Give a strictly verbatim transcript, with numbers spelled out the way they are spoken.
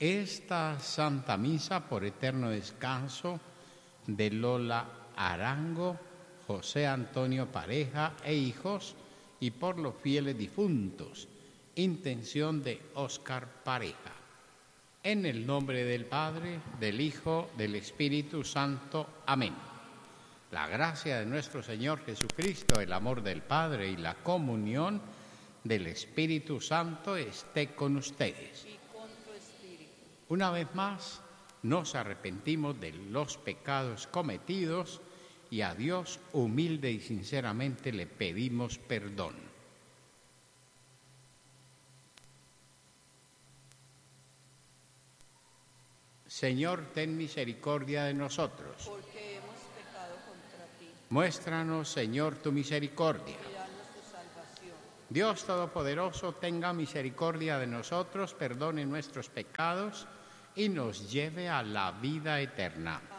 esta Santa Misa por eterno descanso de Lola Arango, José Antonio Pareja e hijos, y por los fieles difuntos, intención de Óscar Pareja. En el nombre del Padre, del Hijo, del Espíritu Santo. Amén. La gracia de nuestro Señor Jesucristo, el amor del Padre y la comunión del Espíritu Santo esté con ustedes. Y con tu espíritu. Una vez más, nos arrepentimos de los pecados cometidos y a Dios humilde y sinceramente le pedimos perdón. Señor, ten misericordia de nosotros. Porque hemos pecado contra ti. Muéstranos, Señor, tu misericordia. Y danos tu salvación. Dios Todopoderoso, tenga misericordia de nosotros, perdone nuestros pecados y nos lleve a la vida eterna.